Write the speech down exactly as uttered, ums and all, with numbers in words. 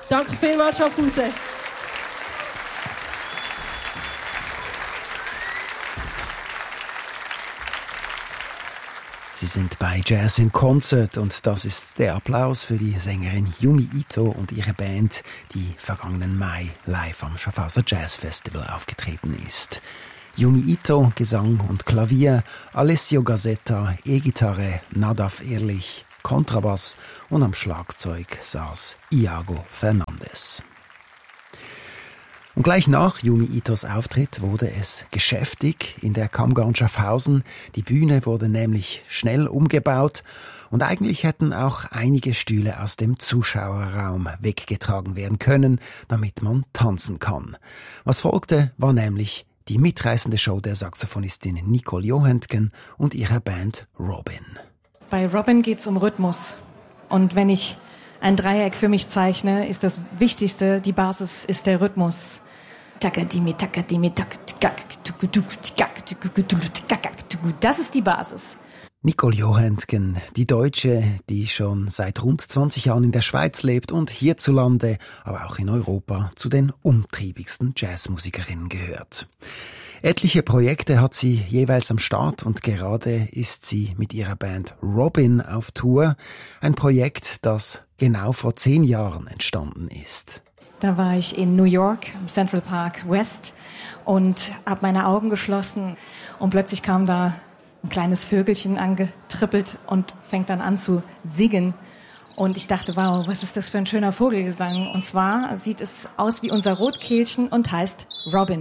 Danke vielmals, Schaffhausen. Sie sind bei Jazz in Concert und das ist der Applaus für die Sängerin Yumi Ito und ihre Band, die vergangenen Mai live am Schaffhauser Jazz Festival aufgetreten ist. Yumi Ito, Gesang und Klavier, Alessio Gazzetta, E-Gitarre, Nadav Ehrlich, Kontrabass und am Schlagzeug saß Iago Fernandes. Und gleich nach Yumi Itos Auftritt wurde es geschäftig in der Kammgarn Schaffhausen. Die Bühne wurde nämlich schnell umgebaut und eigentlich hätten auch einige Stühle aus dem Zuschauerraum weggetragen werden können, damit man tanzen kann. Was folgte, war nämlich die mitreißende Show der Saxophonistin Nicole Johentgen und ihrer Band Robin. Bei Robin geht's um Rhythmus. Und wenn ich ein Dreieck für mich zeichne, ist das Wichtigste, die Basis ist der Rhythmus. Das ist die Basis. Nicole Johentgen, die Deutsche, die schon seit rund zwanzig Jahren in der Schweiz lebt und hierzulande, aber auch in Europa, zu den umtriebigsten Jazzmusikerinnen gehört. Etliche Projekte hat sie jeweils am Start und gerade ist sie mit ihrer Band Robin auf Tour. Ein Projekt, das genau vor zehn Jahren entstanden ist. Da war ich in New York, im Central Park West und habe meine Augen geschlossen und plötzlich kam da ein kleines Vögelchen angetrippelt und fängt dann an zu singen. Und ich dachte, wow, was ist das für ein schöner Vogelgesang? Und zwar sieht es aus wie unser Rotkehlchen und heißt Robin.